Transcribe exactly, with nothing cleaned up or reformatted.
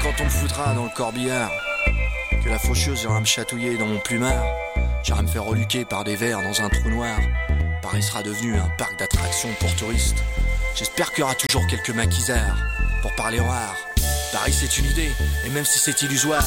quand on me foutra dans le corbillard, que la faucheuse ira me chatouiller dans mon plumard, j'irai me faire reluquer par des vers dans un trou noir. Paris sera devenu un parc d'attractions pour touristes. J'espère qu'il y aura toujours quelques maquisards pour parler en art. Paris c'est une idée, et même si c'est illusoire,